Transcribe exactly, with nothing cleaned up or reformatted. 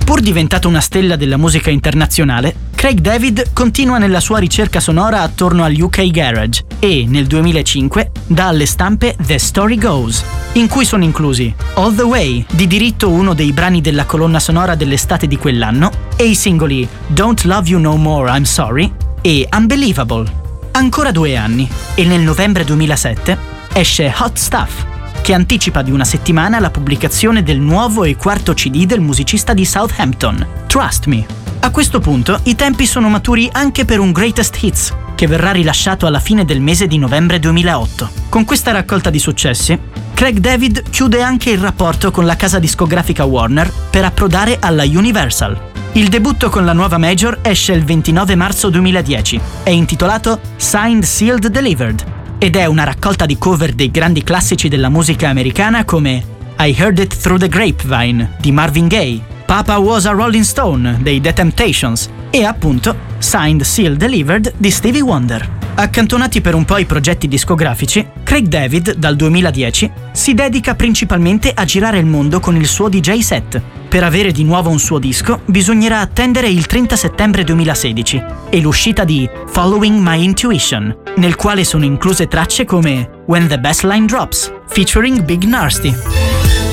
Pur diventato una stella della musica internazionale, Craig David continua nella sua ricerca sonora attorno al U K Garage e, nel duemilacinque, dà alle stampe The Story Goes, in cui sono inclusi All the Way, di diritto uno dei brani della colonna sonora dell'estate di quell'anno, e i singoli Don't Love You No More I'm Sorry e Unbelievable. Ancora due anni, e nel novembre duemilasette esce Hot Stuff, che anticipa di una settimana la pubblicazione del nuovo e quarto C D del musicista di Southampton, Trust Me. A questo punto i tempi sono maturi anche per un Greatest Hits, che verrà rilasciato alla fine del mese di novembre duemilaotto. Con questa raccolta di successi, Craig David chiude anche il rapporto con la casa discografica Warner per approdare alla Universal. Il debutto con la nuova major esce il ventinove marzo duemiladieci, è intitolato Signed, Sealed, Delivered, ed è una raccolta di cover dei grandi classici della musica americana come I Heard It Through the Grapevine di Marvin Gaye, Papa Was a Rolling Stone dei The Temptations e appunto Signed, Sealed, Delivered di Stevie Wonder. Accantonati per un po' i progetti discografici, Craig David dal duemiladieci si dedica principalmente a girare il mondo con il suo D J set. Per avere di nuovo un suo disco bisognerà attendere il trenta settembre duemilasedici e l'uscita di Following My Intuition, nel quale sono incluse tracce come When the Bassline Drops, featuring Big Narsty.